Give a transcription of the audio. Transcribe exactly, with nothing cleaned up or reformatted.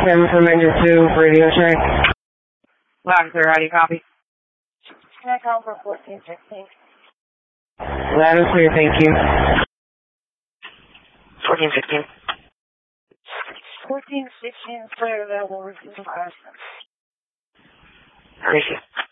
ten from engine two, radio check. Loud and clear, how do you copy? Can I call for fourteen sixteen? Loud and clear, thank you. fourteen sixteen. fourteen sixteen, clear available, receive fast. Receive.